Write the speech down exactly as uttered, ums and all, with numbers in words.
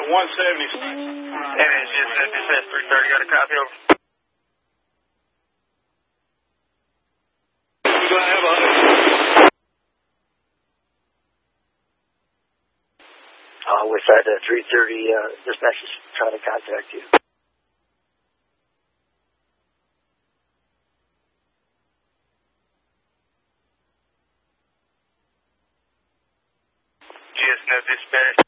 one seventy-six. And it's just uh, this says three thirty. Got a copy over. We're going to have a... Uh, with that uh, three thirty, uh, dispatch is trying to contact you. G S N dispatch.